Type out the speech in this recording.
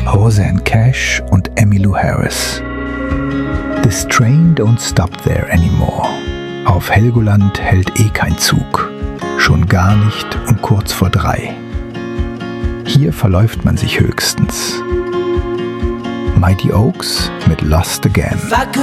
Rosanne Cash und Emmylou Harris. This train don't stop there anymore. Auf Helgoland hält kein Zug. Schon gar nicht um kurz vor 3. Hier verläuft man sich höchstens. Mighty Oaks mit Lost Again.